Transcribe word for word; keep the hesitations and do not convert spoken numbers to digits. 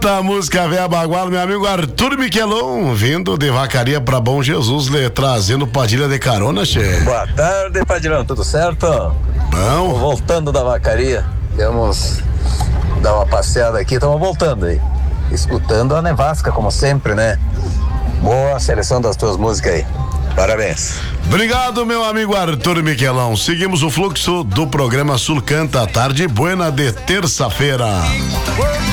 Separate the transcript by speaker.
Speaker 1: Eita, música velha baguala, meu amigo Arthur Miquelon, vindo de Vacaria pra Bom Jesus, lhe trazendo Padilha de carona, che.
Speaker 2: Boa tarde, Padilhão, tudo certo?
Speaker 1: Bom.
Speaker 2: Voltando da Vacaria, vamos dar uma passeada aqui, estamos voltando aí, escutando a Nevasca, como sempre, né? Boa seleção das tuas músicas aí. Parabéns.
Speaker 1: Obrigado, meu amigo Arthur Miquelão. Seguimos o fluxo do programa Sul Canta, tarde buena de terça-feira.